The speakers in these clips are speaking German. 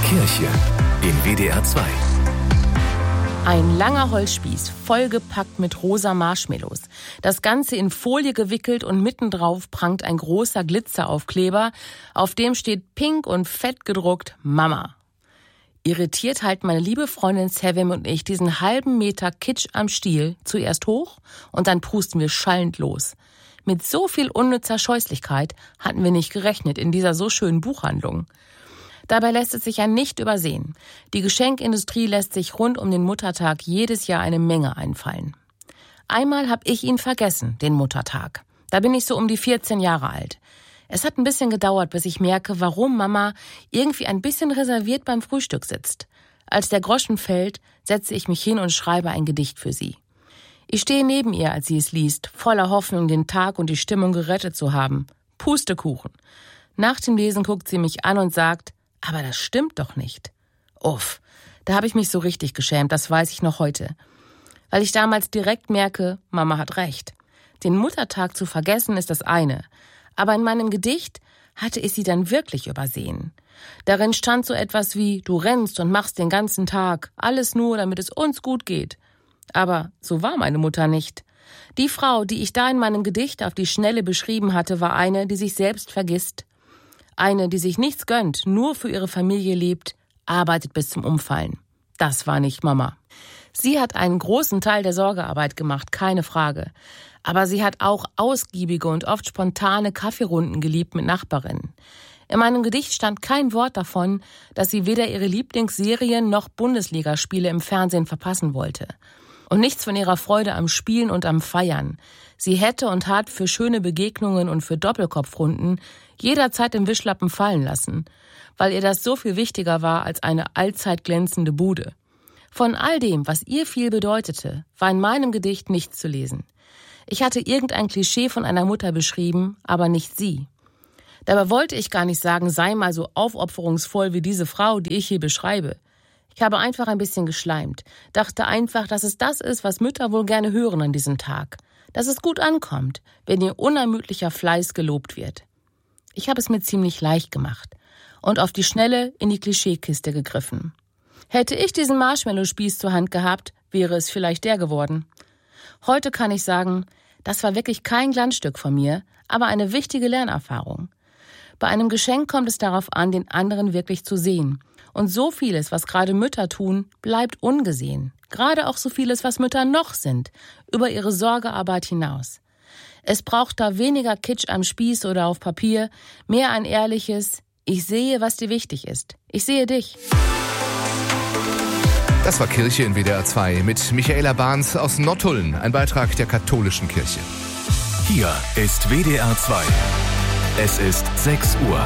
Kirche in WDR 2. Ein langer Holzspieß, vollgepackt mit rosa Marshmallows. Das Ganze in Folie gewickelt und mittendrauf prangt ein großer Glitzeraufkleber. Auf dem steht pink und fett gedruckt Mama. Irritiert halten meine liebe Freundin Sevim und ich diesen halben Meter Kitsch am Stiel zuerst hoch und dann prusten wir schallend los. Mit so viel unnützer Scheußlichkeit hatten wir nicht gerechnet in dieser so schönen Buchhandlung. Dabei lässt es sich ja nicht übersehen. Die Geschenkindustrie lässt sich rund um den Muttertag jedes Jahr eine Menge einfallen. Einmal habe ich ihn vergessen, den Muttertag. Da bin ich so um die 14 Jahre alt. Es hat ein bisschen gedauert, bis ich merke, warum Mama irgendwie ein bisschen reserviert beim Frühstück sitzt. Als der Groschen fällt, setze ich mich hin und schreibe ein Gedicht für sie. Ich stehe neben ihr, als sie es liest, voller Hoffnung, den Tag und die Stimmung gerettet zu haben. Pustekuchen. Nach dem Lesen guckt sie mich an und sagt: Aber das stimmt doch nicht. Uff, da habe ich mich so richtig geschämt, das weiß ich noch heute. Weil ich damals direkt merke, Mama hat recht. Den Muttertag zu vergessen ist das eine. Aber in meinem Gedicht hatte ich sie dann wirklich übersehen. Darin stand so etwas wie: Du rennst und machst den ganzen Tag, alles nur, damit es uns gut geht. Aber so war meine Mutter nicht. Die Frau, die ich da in meinem Gedicht auf die Schnelle beschrieben hatte, war eine, die sich selbst vergisst. Eine, die sich nichts gönnt, nur für ihre Familie lebt, arbeitet bis zum Umfallen. Das war nicht Mama. Sie hat einen großen Teil der Sorgearbeit gemacht, keine Frage. Aber sie hat auch ausgiebige und oft spontane Kaffeerunden geliebt mit Nachbarinnen. In meinem Gedicht stand kein Wort davon, dass sie weder ihre Lieblingsserien noch Bundesligaspiele im Fernsehen verpassen wollte. Und nichts von ihrer Freude am Spielen und am Feiern. Sie hätte und hat für schöne Begegnungen und für Doppelkopfrunden jederzeit im Wischlappen fallen lassen, weil ihr das so viel wichtiger war als eine allzeit glänzende Bude. Von all dem, was ihr viel bedeutete, war in meinem Gedicht nichts zu lesen. Ich hatte irgendein Klischee von einer Mutter beschrieben, aber nicht sie. Dabei wollte ich gar nicht sagen, sei mal so aufopferungsvoll wie diese Frau, die ich hier beschreibe. Ich habe einfach ein bisschen geschleimt, dachte einfach, dass es das ist, was Mütter wohl gerne hören an diesem Tag. Dass es gut ankommt, wenn ihr unermüdlicher Fleiß gelobt wird. Ich habe es mir ziemlich leicht gemacht und auf die Schnelle in die Klischeekiste gegriffen. Hätte ich diesen Marshmallow-Spieß zur Hand gehabt, wäre es vielleicht der geworden. Heute kann ich sagen, das war wirklich kein Glanzstück von mir, aber eine wichtige Lernerfahrung. Bei einem Geschenk kommt es darauf an, den anderen wirklich zu sehen. Und so vieles, was gerade Mütter tun, bleibt ungesehen. Gerade auch so vieles, was Mütter noch sind, über ihre Sorgearbeit hinaus. Es braucht da weniger Kitsch am Spieß oder auf Papier, mehr ein ehrliches: Ich sehe, was dir wichtig ist. Ich sehe dich. Das war Kirche in WDR 2 mit Michaela Bahns aus Nottuln, ein Beitrag der katholischen Kirche. Hier ist WDR 2. Es ist 6 Uhr.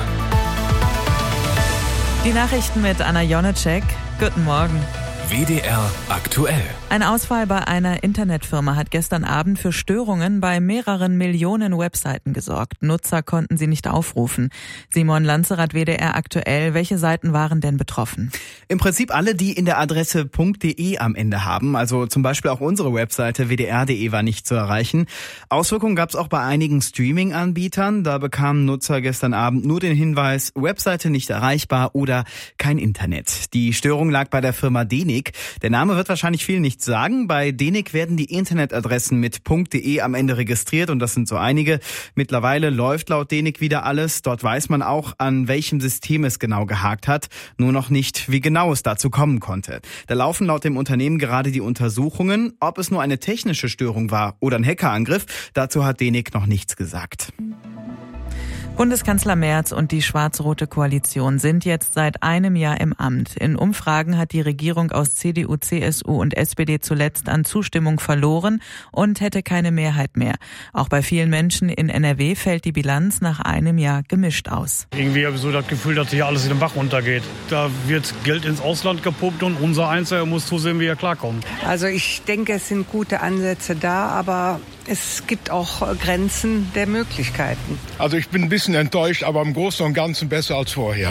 Die Nachrichten mit Anna Jonecek. Guten Morgen. WDR aktuell. Ein Ausfall bei einer Internetfirma hat gestern Abend für Störungen bei mehreren Millionen Webseiten gesorgt. Nutzer konnten sie nicht aufrufen. Simon Lanzerath, WDR aktuell. Welche Seiten waren denn betroffen? Im Prinzip alle, die in der Adresse .de am Ende haben. Also zum Beispiel auch unsere Webseite wdr.de war nicht zu erreichen. Auswirkungen gab es auch bei einigen Streaming-Anbietern. Da bekamen Nutzer gestern Abend nur den Hinweis: Webseite nicht erreichbar oder kein Internet. Die Störung lag bei der Firma Denik. Der Name wird wahrscheinlich vielen nichts sagen. Bei Denik werden die Internetadressen mit .de am Ende registriert und das sind so einige. Mittlerweile läuft laut Denik wieder alles. Dort weiß man auch, an welchem System es genau gehakt hat. Nur noch nicht, wie genau es dazu kommen konnte. Da laufen laut dem Unternehmen gerade die Untersuchungen. Ob es nur eine technische Störung war oder ein Hackerangriff, dazu hat Denik noch nichts gesagt. Bundeskanzler Merz und die schwarz-rote Koalition sind jetzt seit einem Jahr im Amt. In Umfragen hat die Regierung aus CDU, CSU und SPD zuletzt an Zustimmung verloren und hätte keine Mehrheit mehr. Auch bei vielen Menschen in NRW fällt die Bilanz nach einem Jahr gemischt aus. Irgendwie habe ich so das Gefühl, dass hier alles in den Bach runtergeht. Da wird Geld ins Ausland gepumpt und unser Einzelner muss zusehen, wie er klarkommt. Also ich denke, es sind gute Ansätze da, aber es gibt auch Grenzen der Möglichkeiten. Also ich bin ein bisschen enttäuscht, aber im Großen und Ganzen besser als vorher.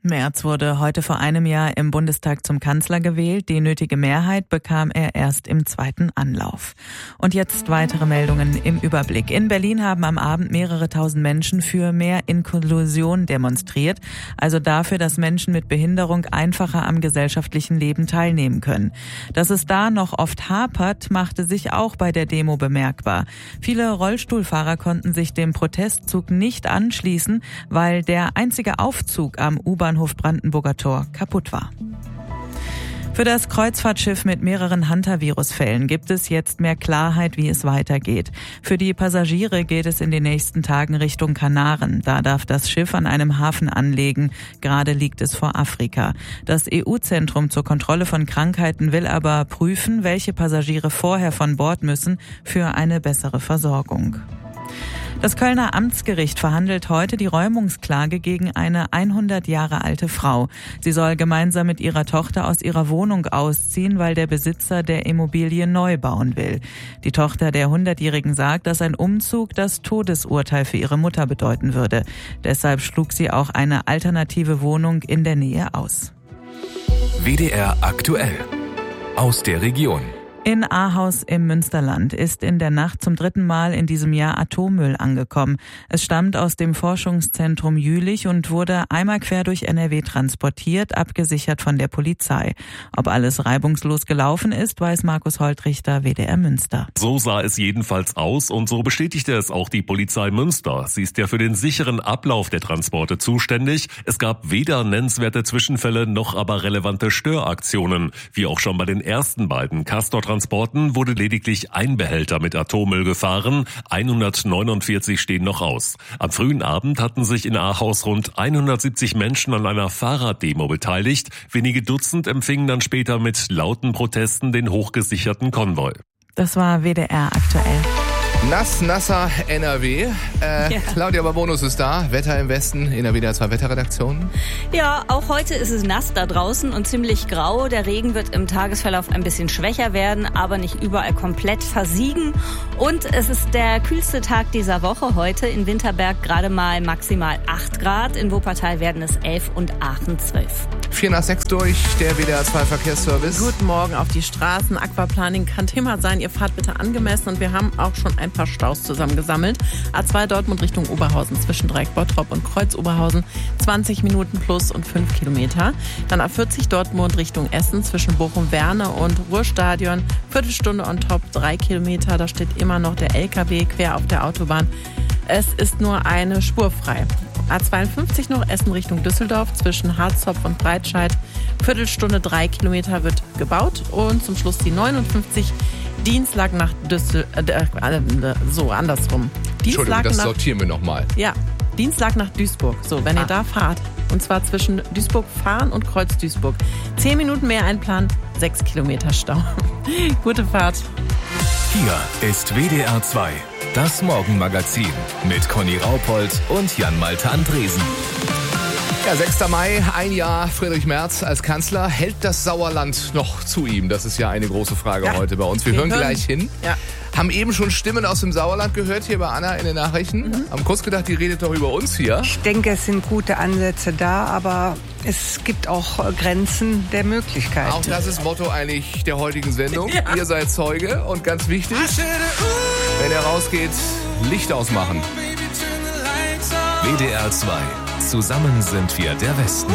Merz wurde heute vor einem Jahr im Bundestag zum Kanzler gewählt. Die nötige Mehrheit bekam er erst im zweiten Anlauf. Und jetzt weitere Meldungen im Überblick. In Berlin haben am Abend mehrere tausend Menschen für mehr Inklusion demonstriert. Also dafür, dass Menschen mit Behinderung einfacher am gesellschaftlichen Leben teilnehmen können. Dass es da noch oft hapert, machte sich auch bei der Demo bemerkbar. Viele Rollstuhlfahrer konnten sich dem Protestzug nicht anschließen, weil der einzige Aufzug am U-Bahnhof Brandenburger Tor kaputt war. Für das Kreuzfahrtschiff mit mehreren Hantavirus-Fällen gibt es jetzt mehr Klarheit, wie es weitergeht. Für die Passagiere geht es in den nächsten Tagen Richtung Kanaren. Da darf das Schiff an einem Hafen anlegen. Gerade liegt es vor Afrika. Das EU-Zentrum zur Kontrolle von Krankheiten will aber prüfen, welche Passagiere vorher von Bord müssen für eine bessere Versorgung. Das Kölner Amtsgericht verhandelt heute die Räumungsklage gegen eine 100 Jahre alte Frau. Sie soll gemeinsam mit ihrer Tochter aus ihrer Wohnung ausziehen, weil der Besitzer der Immobilie neu bauen will. Die Tochter der 100-Jährigen sagt, dass ein Umzug das Todesurteil für ihre Mutter bedeuten würde. Deshalb schlug sie auch eine alternative Wohnung in der Nähe aus. WDR aktuell. Aus der Region. In Ahaus im Münsterland ist in der Nacht zum 3. Mal in diesem Jahr Atommüll angekommen. Es stammt aus dem Forschungszentrum Jülich und wurde einmal quer durch NRW transportiert, abgesichert von der Polizei. Ob alles reibungslos gelaufen ist, weiß Markus Holtrichter, WDR Münster. So sah es jedenfalls aus und so bestätigte es auch die Polizei Münster. Sie ist ja für den sicheren Ablauf der Transporte zuständig. Es gab weder nennenswerte Zwischenfälle noch aber relevante Störaktionen. Wie auch schon bei den ersten beiden Castor-Transporten wurde lediglich ein Behälter mit Atommüll gefahren. 149 stehen noch aus. Am frühen Abend hatten sich in Ahaus rund 170 Menschen an einer Fahrraddemo beteiligt. Wenige Dutzend empfingen dann später mit lauten Protesten den hochgesicherten Konvoi. Das war WDR aktuell. Nasser NRW. Claudia Babonus ist da. Wetter im Westen in der WDR 2 Wetterredaktion. Ja, auch heute ist es nass da draußen und ziemlich grau. Der Regen wird im Tagesverlauf ein bisschen schwächer werden, aber nicht überall komplett versiegen. Und es ist der kühlste Tag dieser Woche heute. In Winterberg gerade mal maximal 8 Grad. In Wuppertal werden es 11 und Aachen 12. 4 nach 6 durch, der WDR 2 Verkehrsservice. Guten Morgen auf die Straßen. Aquaplaning kann Thema sein. Ihr fahrt bitte angemessen und wir haben auch schon ein paar Staus zusammengesammelt. A2 Dortmund Richtung Oberhausen zwischen Dreieck Bottrop und Kreuz Oberhausen 20 Minuten plus und 5 Kilometer. Dann A40 Dortmund Richtung Essen zwischen Bochum-Werne und Ruhrstadion. Viertelstunde on top, 3 Kilometer. Da steht immer noch der LKW quer auf der Autobahn. Es ist nur eine Spur frei. A52 noch Essen Richtung Düsseldorf zwischen Harzopf und Breitscheid. Viertelstunde, 3 Kilometer wird gebaut. Und zum Schluss die 59 Dienstag nach andersrum. Entschuldigung, das sortieren wir nochmal. Ja, Dienstag nach Duisburg. So, wenn ihr da fahrt, und zwar zwischen Duisburg fahren und Kreuz Duisburg. 10 Minuten mehr einplanen, 6 Kilometer Stau. Gute Fahrt. Hier ist WDR 2, das Morgenmagazin mit Conny Raupold und Jan-Malte Andresen. Ja, 6. Mai, ein Jahr Friedrich Merz als Kanzler. Hält das Sauerland noch zu ihm? Das ist ja eine große Frage heute bei uns. Wir hören gleich hin. Ja. Haben eben schon Stimmen aus dem Sauerland gehört hier bei Anna in den Nachrichten. Haben kurz gedacht, die redet doch über uns hier. Ich denke, es sind gute Ansätze da, aber es gibt auch Grenzen der Möglichkeiten. Auch das ist Motto eigentlich der heutigen Sendung. Ja. Ihr seid Zeuge und ganz wichtig, wenn ihr rausgeht, Licht ausmachen. WDR 2. Zusammen sind wir der Westen.